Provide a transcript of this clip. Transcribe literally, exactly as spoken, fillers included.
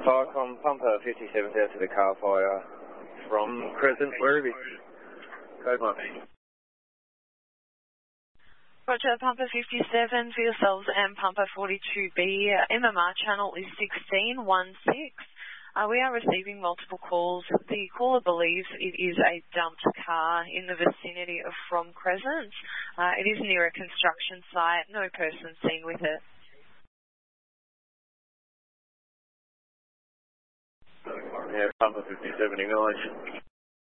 Firecom, Pumper fifty-seven out to the car fire from Crescent, Werribee. Code one. Roger, Pumper fifty-seven for yourselves and Pumper forty-two B. M M R channel is sixteen one six. Uh, we are receiving multiple calls. The caller believes it is a dumped car in the vicinity of From Crescent. Uh, it is near a construction site. No person seen with it. Yeah, Pumper fifty-seven, acknowledge.